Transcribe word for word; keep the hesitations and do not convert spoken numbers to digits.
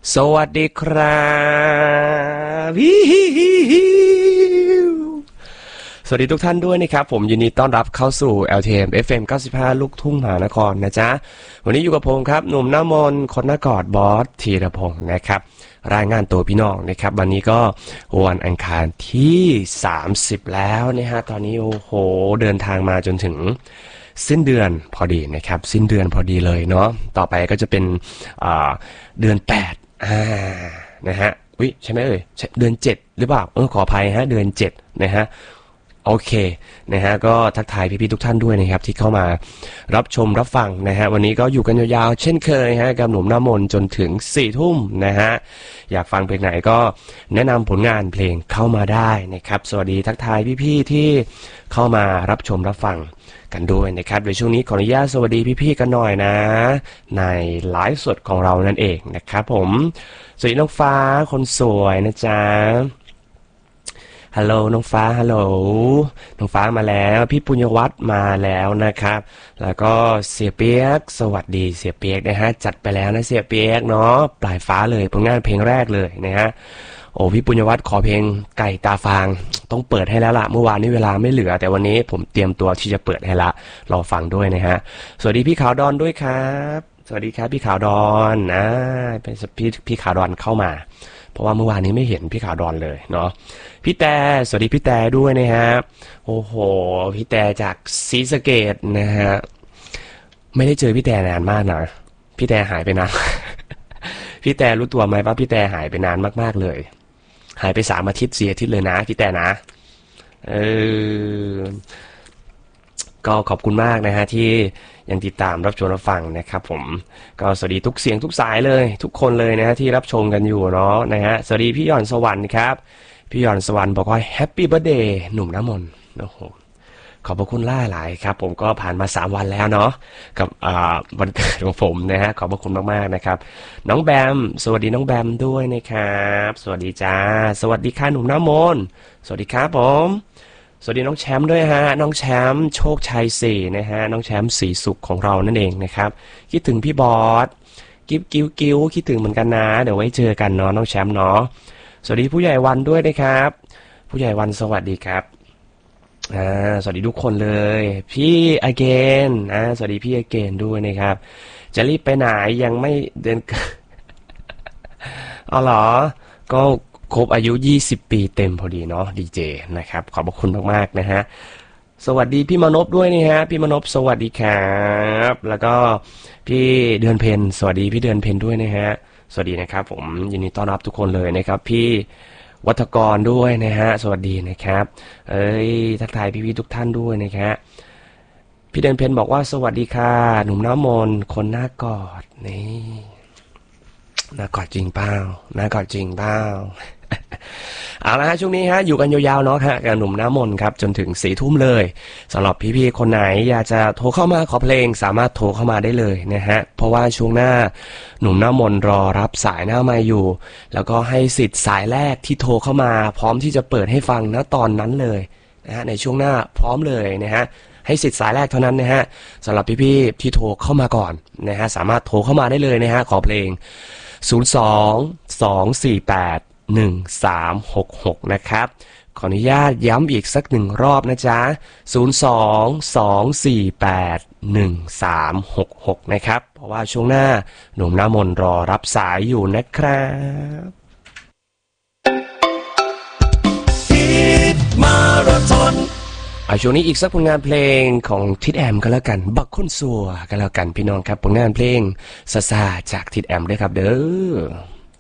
สวัสดีครับฮิฮิฮิฮิสวัสดีทุกท่านด้วยนะครับผมยินดีต้อนรับเข้าสู่ แอล ที เอ็ม เอฟ เอ็ม เก้าสิบห้า ลูกทุ่งมหานครนะจ๊ะวันนี้อยู่กับผมครับหนุ่มหน้ามนคนหน้ากอดบอสธีรพงศ์นะครับรายงานตัวพี่น้องนะครับวันนี้ก็วันอังคารที่สามสิบแล้วนะฮะตอนนี้โอ้โหเดินทางมาจนถึงสิ้นเดือนพอดีนะครับสิ้นเดือนพอดีเลยเนาะต่อไปก็จะเป็นเดือนแปดอ่านะฮะอุ๊ยใช่ไหมเอ่ยเดือนเจ็ดหรือเปล่าเออขออภัยฮะเดือนเจ็ดนะฮะโอเคนะฮะก็ทักทายพี่ๆทุกท่านด้วยนะครับที่เข้ามารับชมรับฟังนะฮะวันนี้ก็อยู่กันยาวๆเช่นเคยฮะกับหนุ่มหน้ามนจนถึงสี่ทุ่มนะฮะอยากฟังเพลงไหนก็แนะนำผลงานเพลงเข้ามาได้นะครับสวัสดีทักทายพี่ๆที่เข้ามารับชมรับฟังกันด้วยนะครับในช่วงนี้ขออนุญาตสวัสดีพี่ๆกันหน่อยนะในไลฟ์สดของเรานั่นเองนะครับผมสวัสดีน้องฟ้าคนสวยนะจ๊ะฮัลโหลน้องฟ้าฮัลโหลน้องฟ้ามาแล้วพี่ปุญญวัฒน์มาแล้วนะครับแล้วก็เสียเปียกสวัสดีเสียเปียกนะฮะจัดไปแล้วนะเสียเปียกเนาะปลายฟ้าเลยผลงานเพลงแรกเลยนะฮะโอ้พี่ปุญญวัฒน์ขอเพลงไก่ตาฟางต้องเปิดให้แล้วล่ะเมื่อวานนี้เวลาไม่เหลือแต่วันนี้ผมเตรียมตัวที่จะเปิดให้ละรอฟังด้วยนะฮะสวัสดีพี่ขาวดอนด้วยครับสวัสดีครับพี่ขาวดอนนะเป็นพี่พี่ขาวดอนเข้ามาเพราะว่าเมื่อวานนี้ไม่เห็นพี่ขาวดอนเลยเนาะพี่แต่สวัสดีพี่แต่ด้วยนะฮะโอ้โหพี่แต่จากศรีสะเกษนะฮะไม่ได้เจอพี่แต่นานมากนะพี่แต่หายไปนานพี่แต่รู้ตัวไหมว่าพี่แต่หายไปนานมากๆเลยหายไปสามอาทิตย์สี่อาทิตย์เลยนะพี่แต่นะเออก็ขอบคุณมากนะฮะที่ยังติดตามรับชมรับฟังนะครับผมก็สวัสดีทุกเสียงทุกสายเลยทุกคนเลยนะฮะที่รับชมกันอยู่เนาะนะฮะสวัสดีพี่หย่อนสวรรค์ครับพี่หย่อนสวรรค์บอกว่าแฮปปี้เบิร์ธเดย์หนุ่มน้ำมนต์โอ้โหขอบพระคุณล่าหลายครับผมก็ผ่านมาสามวันแล้วเนาะกับวันเกิดของผมนะฮะขอบพระคุณมากๆนะครับน้องแบมสวัสดีน้องแบมด้วยนะครับสวัสดีจ้าสวัสดีค่ะหนุ่มน้ำมนต์สวัสดีครับผมสวัสดีน้องแชมป์ด้วยฮะน้องแชมป์โชคชัยสี่นะฮะน้องแชมป์สีสุขของเรานั่นเองนะครับคิดถึงพี่บอสกิ๊บกิ้วกิ้วคิดถึงเหมือนกันนะเดี๋ยวไว้เจอกันเนาะน้องแชมป์เนาะสวัสดีผู้ใหญ่วันด้วยนะครับผู้ใหญ่วันสวัสดีครับอ่าสวัสดีทุกคนเลยพี่อเกนนะสวัสดีพี่อเกนด้วยนะครับจะรีบไปไหนยังไม่เดิน อ๋อเหรอก็ครบอายุยี่สิบปีเต็มพอดีเนาะดีเจนะครับขอบพระคุณมากๆนะฮะสวัสดีพี่มนพด้วยนี่ฮะพี่มนพสวัสดีครับแล้วก็พี่เดือนเพ็ญสวัสดีพี่เดือนเพ็ญด้วยนะฮะสวัสดีนะครับผมยินดีต้อนรับทุกคนเลยนะครับพี่วัฒกรด้วยนะฮะสวัสดีนะครับเอ้ยทักทายพี่ๆทุกท่านด้วยนะครับพี่เดือนเพ็ญบอกว่าสวัสดีค่ะหนุ่มน้ำมนต์คนหน้ากอดนี่หน้ากอดจริงเปล่าหน้ากอดจริงเปล่า เอาละฮะช่วงนี้ฮะอยู่กันยาวๆเนาะฮะกับหนุ่มน้ำมนต์ครับจนถึงสี่ทุ่มเลยสำหรับพี่ๆคนไหนอยากจะโทรเข้ามาขอเพลงสามารถโทรเข้ามาได้เลยนะฮะเพราะว่าช่วงหน้าหนุ่มน้ำมนต์รอรับสายหน้าไมค์อยู่แล้วก็ให้สิทธิ์สายแรกที่โทรเข้ามาพร้อมที่จะเปิดให้ฟังณตอนนั้นเลยนะฮะในช่วงหน้าพร้อมเลยนะฮะให้สิทธิ์สายแรกเท่านั้นนะฮะสำหรับพี่ๆที่โทรเข้ามาก่อนนะฮะสามารถโทรเข้ามาได้เลยนะฮะขอเพลงศูนย์ สอง สอง สี่ แปด หนึ่ง สาม หก หกนะครับขออนุญาตย้ำอีกสักหนึ่งรอบนะจ๊ะศูนย์ สอง สอง สี่ แปด หนึ่ง สาม หก หกนะครับเพราะว่าช่วงหน้าหนุ่มน้ำมนต์รอรับสายอยู่นะครับฮิตมาราธอนเอาช่วงนี้อีกสักผลงานเพลงของทิดแอมก็แล้วกันบักคนสัวก็แล้วกันพี่น้องครับผลงานเพลงซาซาจากทิดแอมด้วยครับเด้อ